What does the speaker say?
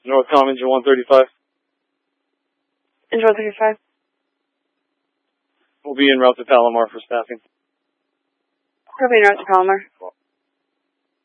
Northcom engine 135. Engine 135. We'll be en route to Palomar for staffing. Copy en route to Palomar.